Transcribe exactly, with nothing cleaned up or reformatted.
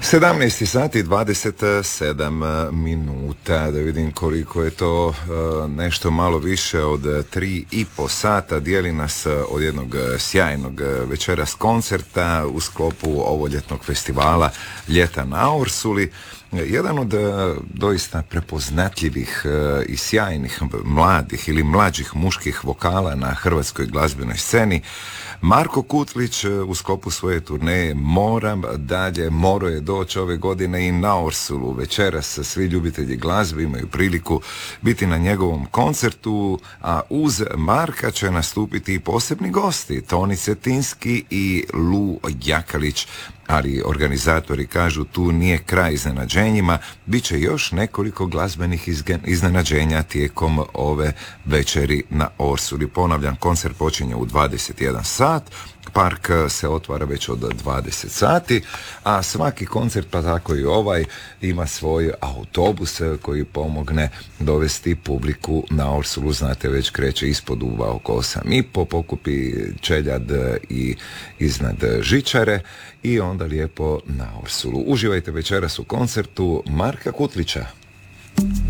sedamnaest sati dvadeset sedam minuta, da vidim koliko je to, nešto malo više od tri i po sata, dijeli nas od jednog sjajnog večeras koncerta u sklopu ovoljetnog festivala Ljeta na Orsuli. Jedan od doista prepoznatljivih i sjajnih mladih ili mlađih muških vokala na hrvatskoj glazbenoj sceni, Marko Kutlić u sklopu svoje turneje Moram dalje, morao je doći ove godine i na Orsulu. Večeras svi ljubitelji glazbe imaju priliku biti na njegovom koncertu, a uz Marka će nastupiti i posebni gosti, Toni Cetinski i Lu Jakalić. Ali organizatori kažu tu nije kraj iznenađenjima, bit će još nekoliko glazbenih iznenađenja tijekom ove večeri na Orsuli. Ponavljam, koncert počinje u dvadeset jedan sat, park se otvara već od dvadeset sati, a svaki koncert, pa tako i ovaj, ima svoj autobus koji pomogne dovesti publiku na Orsulu. Znate, već kreće ispod uva oko osam i po, pokupi čeljad i iznad žičare i onda lijepo na Orsulu. Uživajte večeras u koncertu Marka Kutlića.